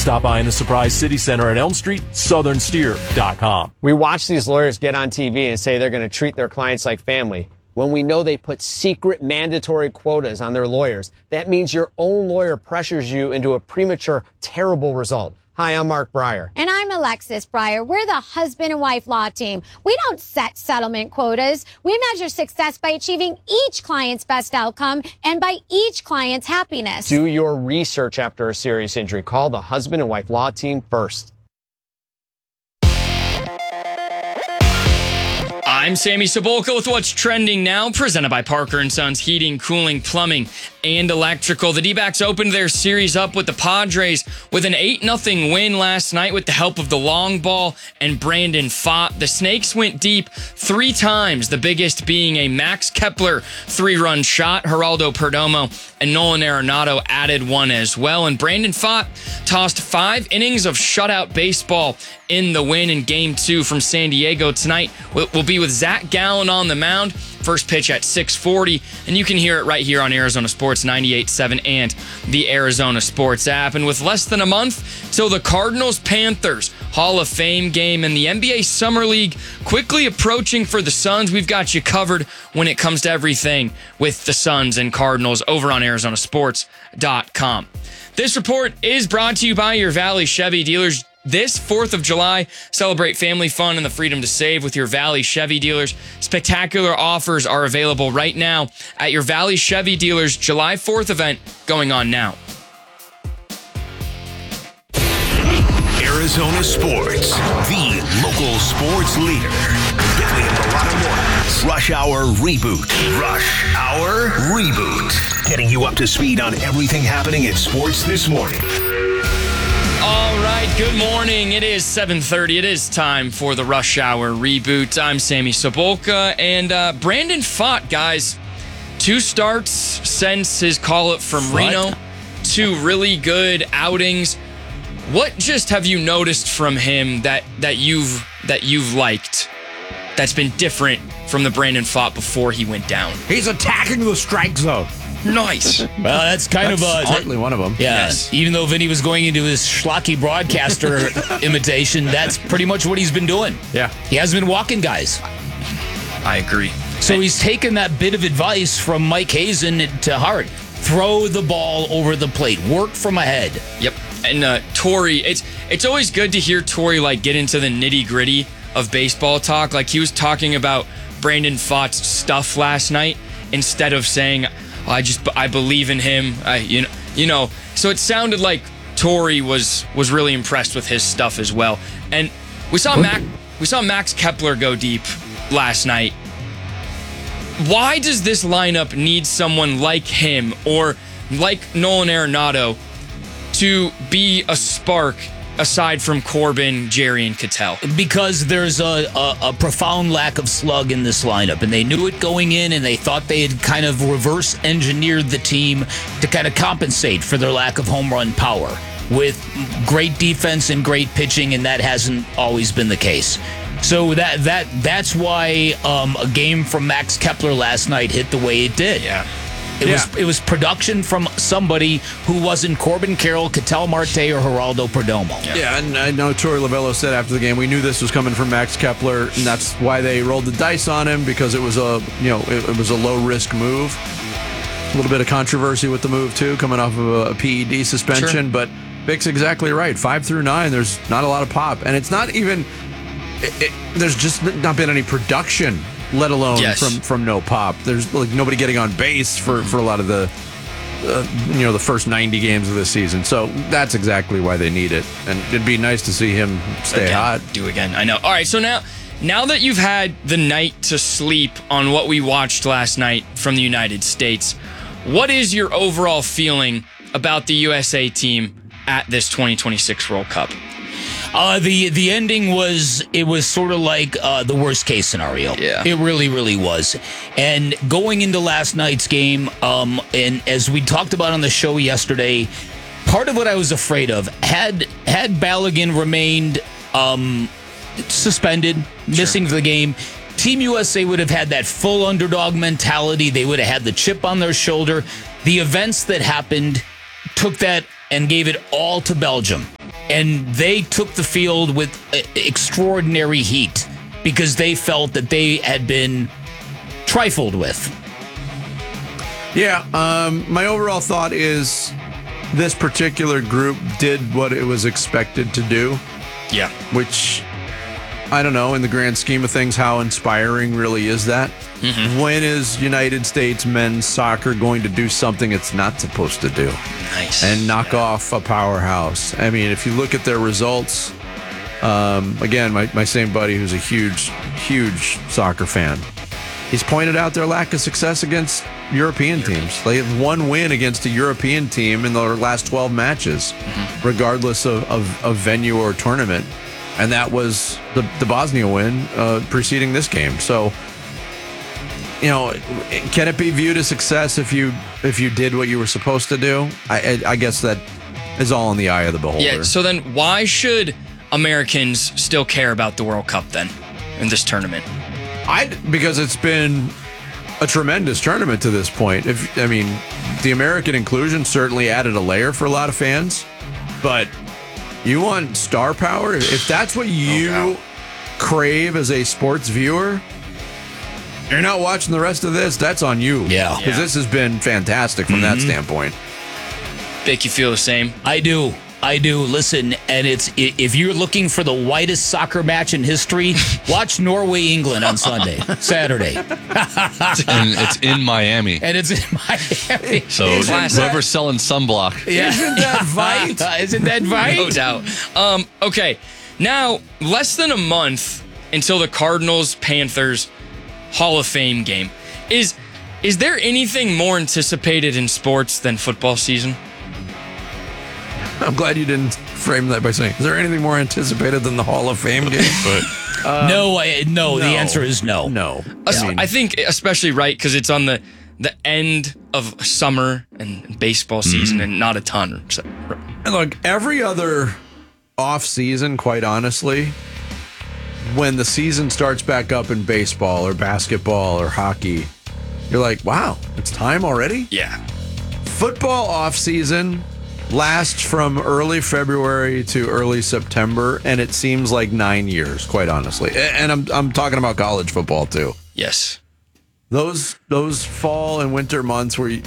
Stop by in the Surprise City Center at Elm Street, southernsteer.com. We watch these lawyers get on TV and say they're going to treat their clients like family. When we know they put secret mandatory quotas on their lawyers, that means your own lawyer pressures you into a premature, terrible result. Hi, I'm Mark Breyer. And I'm Alexis Breyer. We're the husband and wife law team. We don't set settlement quotas. We measure success by achieving each client's best outcome and by each client's happiness. Do your research after a serious injury. Call the husband and wife law team first. I'm Sammy Cebulka with what's trending now, presented by Parker & Sons Heating, Cooling, Plumbing, and Electrical. The D-backs opened their series up with the Padres with an 8-0 win last night with the help of the long ball and Brandon Pfaadt. The Snakes went deep 3 times, the biggest being a Max Kepler 3-run shot. Geraldo Perdomo and Nolan Arenado added one as well. And Brandon Pfaadt tossed 5 innings of shutout baseball in the win in Game 2 from San Diego. Tonight will be with Zach Gallen on the mound. First pitch at 6:40, and you can hear it right here on Arizona Sports 98.7 and the Arizona Sports app. And with less than a month till the Cardinals-Panthers Hall of Fame game and the NBA Summer League quickly approaching for the Suns, we've got you covered when it comes to everything with the Suns and Cardinals over on ArizonaSports.com. This report is brought to you by your Valley Chevy dealers. This 4th of July, celebrate family fun and the freedom to save with your Valley Chevy dealers. Spectacular offers are available right now at your Valley Chevy dealers. July 4th event going on now. Arizona Sports, the local sports leader. Billy and Bellotto Mornings. Rush Hour Reboot. Rush Hour Reboot. Getting you up to speed on everything happening in sports this morning. All right, good morning. It is 7:30. It is time for the Rush Hour Reboot. I'm Sammy Cebulka, and Brandon Pfaadt, guys. 2 starts since his call-up from Reno. 2 really good outings. What just have you noticed from him that you've liked that's been different from the Brandon Pfaadt before he went down? He's attacking the strike zone. Nice. Well, that's certainly one of them. Yeah. Yes. Even though Vinny was going into his schlocky broadcaster imitation, that's pretty much what he's been doing. Yeah. He hasn't been walking guys. I agree. So he's taken that bit of advice from Mike Hazen to heart. Throw the ball over the plate. Work from ahead. Yep. And Torey, it's always good to hear Torey get into the nitty-gritty of baseball talk. Like he was talking about Brandon Pfaadt's stuff last night instead of saying, I believe in him. So it sounded like Torey was really impressed with his stuff as well. And we saw Max Kepler go deep last night. Why does this lineup need someone like him or like Nolan Arenado to be a spark aside from Corbin, Jerry, and Ketel? Because there's a profound lack of slug in this lineup, and they knew it going in, and they thought they had kind of reverse engineered the team to kind of compensate for their lack of home run power with great defense and great pitching, and that hasn't always been the case. So that's why a game from Max Kepler last night hit the way it did. Yeah. It was production from somebody who wasn't Corbin Carroll, Ketel Marte, or Geraldo Perdomo. Yeah, and I know Torey Lovullo said after the game, we knew this was coming from Max Kepler, and that's why they rolled the dice on him, because it was a low risk move. A little bit of controversy with the move too, coming off of a PED suspension, sure. But Vic's exactly right. 5 through 9, there's not a lot of pop, and it's not even. There's just not been any production, let alone from no pop. There's nobody getting on base for a lot of the the first 90 games of this season. So that's exactly why they need it, and it'd be nice to see him stay hot. Do again. I know. All right, so now that you've had the night to sleep on what we watched last night from the United States, what is your overall feeling about the USA team at this 2026 World Cup? The ending was sort of like the worst case scenario. Yeah. It really, really was. And going into last night's game, and as we talked about on the show yesterday, part of what I was afraid of, had Balogun remained suspended, missing the game, Team USA would have had that full underdog mentality. They would have had the chip on their shoulder. The events that happened took that and gave it all to Belgium. And they took the field with extraordinary heat because they felt that they had been trifled with. Yeah, my overall thought is this particular group did what it was expected to do. Yeah. Which, I don't know, in the grand scheme of things, how inspiring really is that? Mm-hmm. When is United States men's soccer going to do something it's not supposed to do? Nice. And knock off a powerhouse. I mean, if you look at their results, again, my same buddy who's a huge soccer fan, he's pointed out their lack of success against European teams. They have one win against a European team in their last 12 matches, regardless of venue or tournament. And that was the Bosnia win preceding this game. So, you know, can it be viewed as success if you did what you were supposed to do? I guess that is all in the eye of the beholder. Yeah, so then why should Americans still care about the World Cup then in this tournament? Because it's been a tremendous tournament to this point. The American inclusion certainly added a layer for a lot of fans, but you want star power? If that's what you crave as a sports viewer, you're not watching the rest of this, that's on you. Yeah. Because this has been fantastic from that standpoint. Think you feel the same? I do. Listen, and if you're looking for the whitest soccer match in history, watch Norway-England on Saturday. And it's in Miami. So whoever's selling sunblock. Yeah. Isn't that right? Isn't that right? No doubt. Okay, now less than a month until the Cardinals-Panthers Hall of Fame game. Is there anything more anticipated in sports than football season? I'm glad you didn't frame that by saying, is there anything more anticipated than the Hall of Fame game? No. The answer is no. No. I think especially right because it's on the end of summer and baseball season and not a ton. So, And look, every other off season, quite honestly, when the season starts back up in baseball or basketball or hockey, you're like, wow, it's time already? yeah. Football off season lasts from early February to early September, and it seems like 9 years, quite honestly. And I'm talking about college football too. Yes. Those fall and winter months where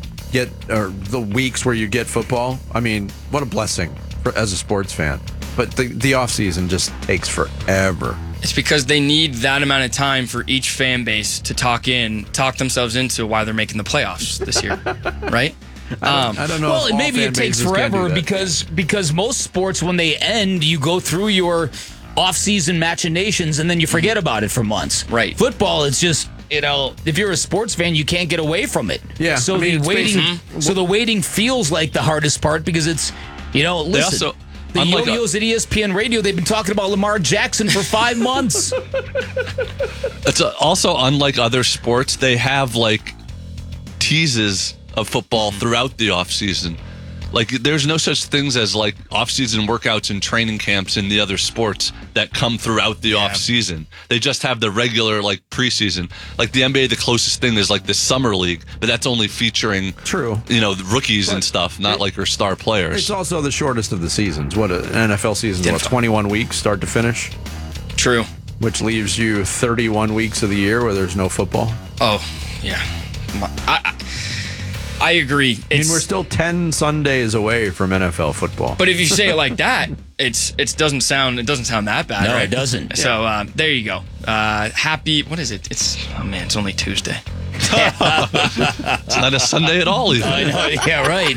the weeks where you get football. I mean, what a blessing as a sports fan. But the off season just takes forever. It's because they need that amount of time for each fan base to talk themselves into why they're making the playoffs this year, right? I don't know. Well, if all maybe fan it takes bases can do forever that. because most sports, when they end, you go through your off-season machinations and then you forget about it for months. Right. Football, it's just, if you're a sports fan, you can't get away from it. Yeah, So the waiting feels like the hardest part because it's, listen. The yo-yos at ESPN Radio, they've been talking about Lamar Jackson for 5 months. It's also unlike other sports. They have like teases of football throughout the offseason. Like there's no such things as like off-season workouts and training camps in the other sports that come throughout the off-season. They just have the regular like preseason. Like the NBA, the closest thing is like the summer league, but that's only featuring the rookies and stuff, not like your star players. It's also the shortest of the seasons. What an NFL season is, 21 weeks start to finish? True. Which leaves you 31 weeks of the year where there's no football. Oh, yeah. I agree. We're still 10 Sundays away from NFL football. But if you say it like that, it doesn't sound that bad. No, right? it doesn't. So there you go. Happy. What is it? It's only Tuesday. It's not a Sunday at all either. I know, yeah, right.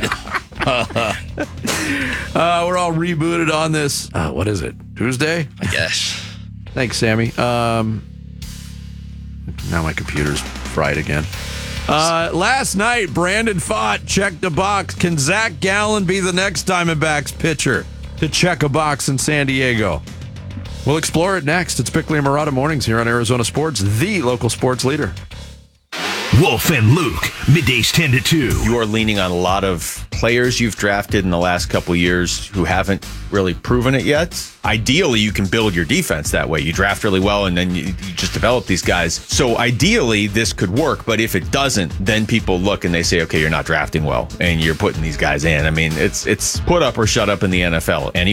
We're all rebooted on this. What is it? Tuesday? I guess. Thanks, Sammy. Now my computer's fried again. Last night, Brandon Pfaadt checked a box. Can Zach Gallen be the next Diamondbacks pitcher to check a box in San Diego? We'll explore it next. It's Bickley and Murata Mornings here on Arizona Sports, the local sports leader. Wolf and Luke, middays 10 to 2. You are leaning on a lot of players you've drafted in the last couple years who haven't really proven it yet. Ideally, you can build your defense that way. You draft really well, and then you just develop these guys. So ideally, this could work. But if it doesn't, then people look and they say, okay, you're not drafting well, and you're putting these guys in. I mean, it's put up or shut up in the NFL.